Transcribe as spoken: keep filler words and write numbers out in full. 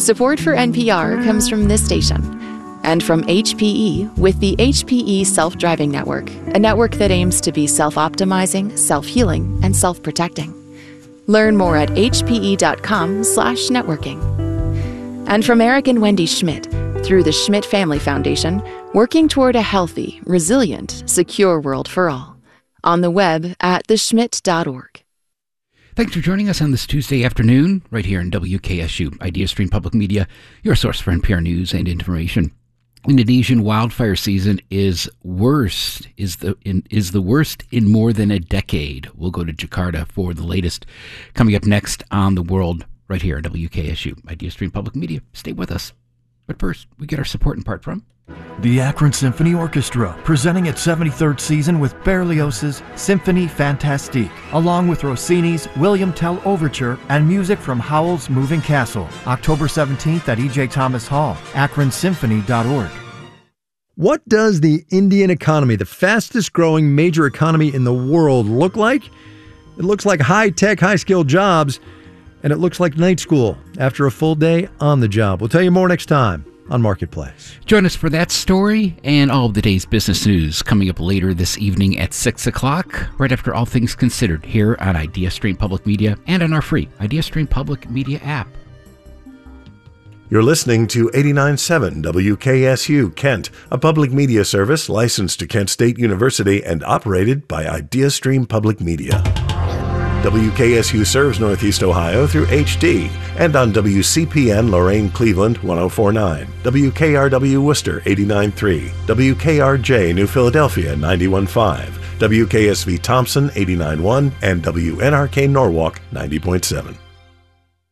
Support for N P R comes from this station and from H P E with the H P E Self-Driving Network, a network that aims to be self-optimizing, self-healing, and self-protecting. Learn more at hpe.com slash networking. And from Eric and Wendy Schmidt, through the Schmidt Family Foundation, working toward a healthy, resilient, secure world for all. On the web at the schmidt dot org. Thanks for joining us on this Tuesday afternoon, right here in W K S U, IdeaStream Public Media, your source for N P R news and information. Indonesian wildfire season is worst, is the in, is the worst in more than a decade. We'll go to Jakarta for the latest. Coming up next on The World, right here on W K S U, IdeaStream Public Media. Stay with us. But first, we get our support in part from the Akron Symphony Orchestra, presenting its seventy-third season with Berlioz's Symphonie Fantastique, along with Rossini's William Tell Overture and music from Howell's Moving Castle. October seventeenth at E J Thomas Hall, akron symphony dot org. What does the Indian economy, the fastest growing major economy in the world, look like? It looks like high-tech, high-skilled jobs, and it looks like night school after a full day on the job. We'll tell you more next time on Marketplace. Join us for that story and all of the day's business news coming up later this evening at six o'clock, right after All Things Considered, here on IdeaStream Public Media and on our free IdeaStream Public Media app. You're listening to eighty-nine point seven W K S U Kent, a public media service licensed to Kent State University and operated by IdeaStream Public Media. W K S U serves Northeast Ohio through H D and on W C P N Lorain Cleveland one oh four point nine, W K R W Worcester eighty-nine point three, W K R J New Philadelphia ninety-one point five, W K S V Thompson eighty-nine point one, and W N R K Norwalk ninety point seven.